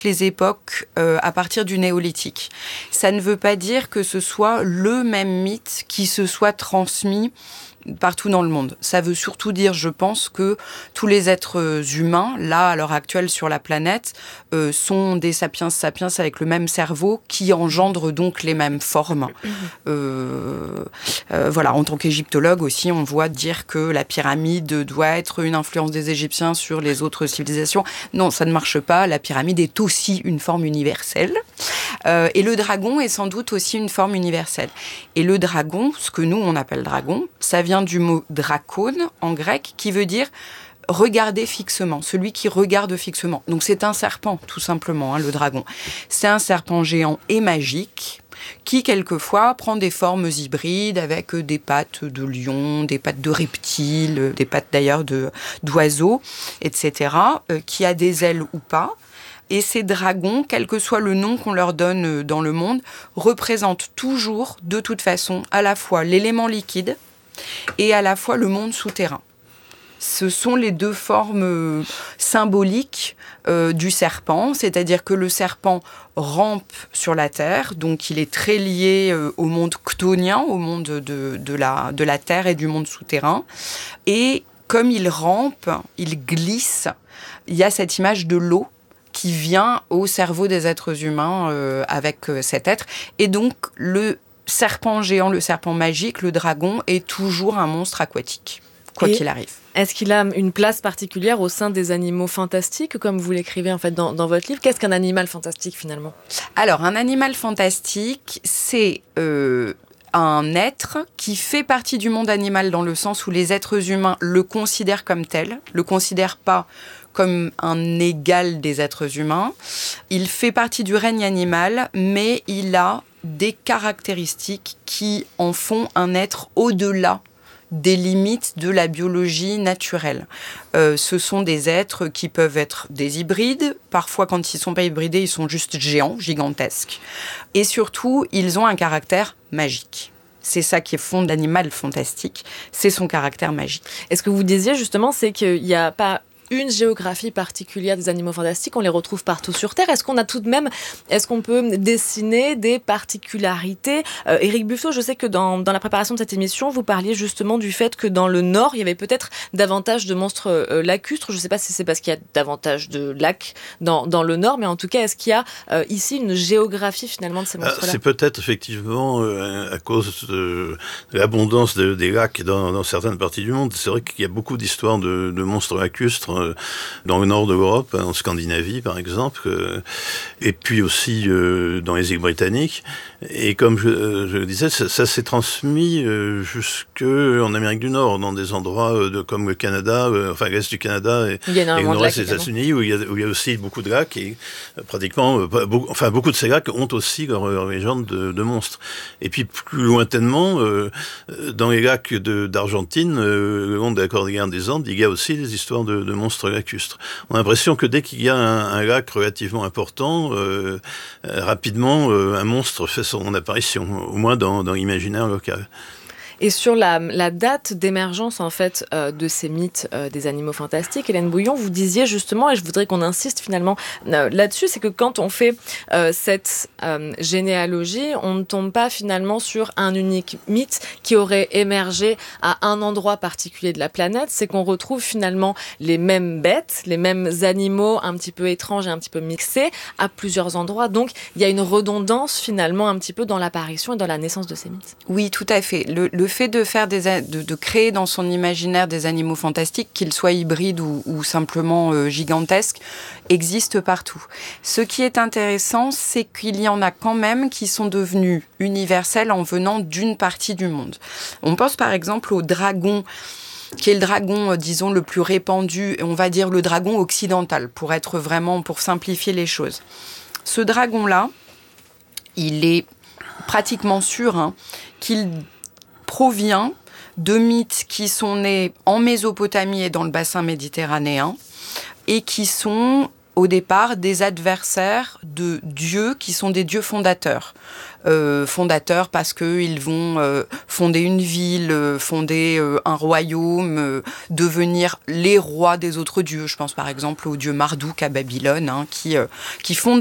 les époques à partir du néolithique. Ça ne veut pas dire que ce soit le même mythe qui se soit transmis partout dans le monde. Ça veut surtout dire, je pense, que tous les êtres humains, là, à l'heure actuelle sur la planète, sont des sapiens avec le même cerveau qui engendrent donc les mêmes formes. Voilà, en tant qu'égyptologue aussi, on voit dire que la pyramide doit être une influence des Égyptiens sur les autres civilisations. Non, ça ne marche pas. La pyramide est aussi une forme universelle. Et le dragon est sans doute aussi une forme universelle. Et le dragon, ce que nous, on appelle dragon, ça vient du mot drakone en grec, qui veut dire regarder fixement, celui qui regarde fixement. Donc c'est un serpent, tout simplement, le dragon. C'est un serpent géant et magique qui, quelquefois, prend des formes hybrides avec des pattes de lion, des pattes de reptiles, des pattes d'ailleurs d'oiseaux, etc., qui a des ailes ou pas. Et ces dragons, quel que soit le nom qu'on leur donne dans le monde, représentent toujours, de toute façon, à la fois l'élément liquide et à la fois le monde souterrain. Ce sont les deux formes symboliques du serpent, c'est-à-dire que le serpent rampe sur la terre, donc il est très lié au monde chthonien, au monde de la terre et du monde souterrain. Et comme il rampe, il glisse, il y a cette image de l'eau qui vient au cerveau des êtres humains avec cet être. Et donc, le serpent géant, le serpent magique, le dragon, est toujours un monstre aquatique, quoi qu'il arrive. Est-ce qu'il a une place particulière au sein des animaux fantastiques, comme vous l'écrivez en fait dans votre livre ? Qu'est-ce qu'un animal fantastique, finalement ? Alors, un animal fantastique, c'est un être qui fait partie du monde animal dans le sens où les êtres humains le considèrent comme tel, le considèrent pas comme un égal des êtres humains. Il fait partie du règne animal, mais il a des caractéristiques qui en font un être au-delà des limites de la biologie naturelle. Ce sont des êtres qui peuvent être des hybrides. Parfois, quand ils ne sont pas hybridés, ils sont juste géants, gigantesques. Et surtout, ils ont un caractère magique. C'est ça qui fonde l'animal fantastique, c'est son caractère magique. Et ce que vous disiez justement, c'est qu'il n'y a pas une géographie particulière des animaux fantastiques, on les retrouve partout sur Terre. Est-ce qu'on peut dessiner des particularités ? Éric Buffetot, je sais que dans la préparation de cette émission, vous parliez justement du fait que dans le Nord, il y avait peut-être davantage de monstres lacustres. Je ne sais pas si c'est parce qu'il y a davantage de lacs dans le Nord, mais en tout cas, est-ce qu'il y a ici une géographie finalement de ces monstres-là ? C'est peut-être effectivement à cause de l'abondance des lacs dans certaines parties du monde. C'est vrai qu'il y a beaucoup d'histoires de monstres lacustres dans le nord de l'Europe, en Scandinavie par exemple, et puis aussi dans les îles britanniques. Et comme je le disais, ça s'est transmis jusque en Amérique du Nord, dans des endroits comme le Canada, enfin l'Est du Canada et le Nord-Est des États-Unis, où il y a aussi beaucoup de lacs, et pratiquement, beaucoup de ces lacs ont aussi leur légende de monstres. Et puis plus lointainement, dans les lacs d'Argentine, le long de la cordillère des Andes, il y a aussi des histoires de monstres lacustres. On a l'impression que dès qu'il y a un lac relativement important, rapidement, un monstre fait son apparition, au moins dans l'imaginaire local. Et sur la date d'émergence en fait de ces mythes des animaux fantastiques, Hélène Bouillon, vous disiez justement, et je voudrais qu'on insiste finalement là-dessus, c'est que quand on fait cette généalogie, on ne tombe pas finalement sur un unique mythe qui aurait émergé à un endroit particulier de la planète, c'est qu'on retrouve finalement les mêmes bêtes, les mêmes animaux un petit peu étranges et un petit peu mixés à plusieurs endroits. Donc il y a une redondance finalement un petit peu dans l'apparition et dans la naissance de ces mythes. Oui, tout à fait. Le fait de créer dans son imaginaire des animaux fantastiques, qu'ils soient hybrides ou simplement gigantesques, existe partout. Ce qui est intéressant, c'est qu'il y en a quand même qui sont devenus universels en venant d'une partie du monde. On pense par exemple au dragon, qui est le dragon, disons, le plus répandu, on va dire le dragon occidental, pour simplifier les choses. Ce dragon-là, il est pratiquement sûr qu'il provient de mythes qui sont nés en Mésopotamie et dans le bassin méditerranéen et qui sont au départ des adversaires de dieux qui sont des dieux fondateurs. Fondateurs parce qu'ils vont fonder une ville, fonder un royaume, devenir les rois des autres dieux. Je pense par exemple au dieu Marduk à Babylone, qui fonde